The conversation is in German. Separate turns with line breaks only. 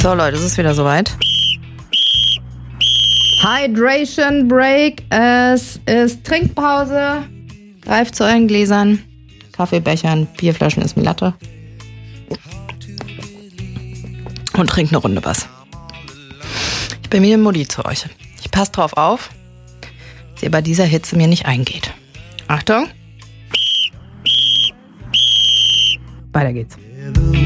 So Leute, es ist wieder soweit. Hydration Break. Es ist Trinkpause. Greift zu euren Gläsern, Kaffeebechern, Bierflaschen, ist mir Latte. Und trinkt eine Runde was. Ich bin wieder Mutti zu euch. Ich passe drauf auf, dass ihr bei dieser Hitze mir nicht eingeht. Achtung. Weiter geht's.